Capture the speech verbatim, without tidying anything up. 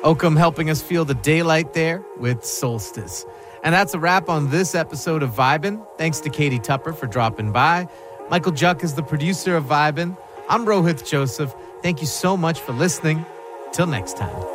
Occam helping us feel the daylight there with Solstice. And that's a wrap on this episode of Vibin'. Thanks to Katie Tupper for dropping by. Michael Juck is the producer of Vibin'. I'm Rohith Joseph. Thank you so much for listening. Till next time.